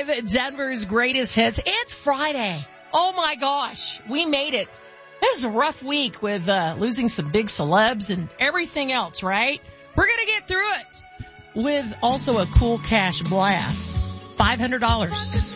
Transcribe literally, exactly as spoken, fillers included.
five, Denver's greatest hits. It's Friday. Oh my gosh, we made it. This is a rough week with uh, losing some big celebs and everything else, right? We're going to get through it with also a cool cash blast. five hundred dollars.